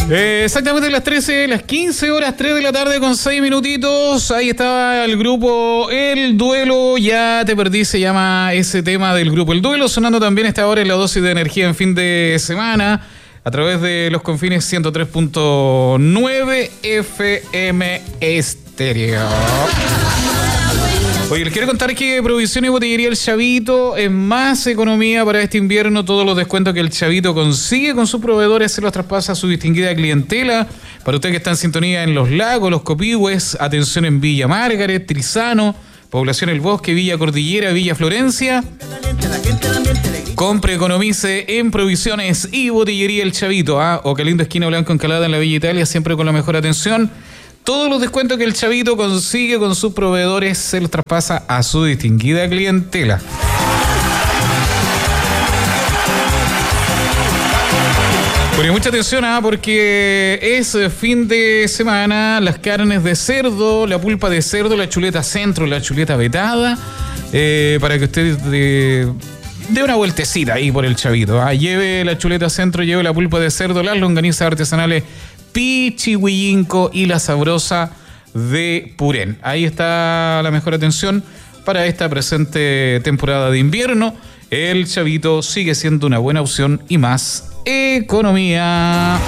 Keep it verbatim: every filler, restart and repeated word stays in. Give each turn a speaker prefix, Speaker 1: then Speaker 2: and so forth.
Speaker 1: Eh, exactamente las trece, las quince horas, tres de la tarde con seis minutitos. Ahí estaba el grupo El Duelo. Ya te perdí, se llama ese tema del grupo El Duelo. Sonando también esta hora en la dosis de energía en fin de semana. A través de los confines ciento tres punto nueve F M Estéreo. Oye, les quiero contar que Provisión y Botillería El Chavito es más economía para este invierno. Todos los descuentos que El Chavito consigue con sus proveedores se los traspasa a su distinguida clientela. Para usted que está en sintonía en Los Lagos, Los Copihue, atención en Villa Margaret, Trizano, Población El Bosque, Villa Cordillera, Villa Florencia. Compre, economice en Provisiones y Botillería El Chavito. ¿ah? O Calindo Esquina Blanco Encalada en la Villa Italia, siempre con la mejor atención. Todos los descuentos que El Chavito consigue con sus proveedores se los traspasa a su distinguida clientela. Bueno, mucha atención, ¿ah? porque es fin de semana, las carnes de cerdo, la pulpa de cerdo, la chuleta centro, la chuleta vetada, eh, para que usted dé de una vueltecita ahí por El Chavito. ¿ah? Lleve la chuleta centro, lleve la pulpa de cerdo, las longanizas artesanales Pichihuillinco y la sabrosa de Purén. Ahí está la mejor atención para esta presente temporada de invierno. El Chavito sigue siendo una buena opción y más economía.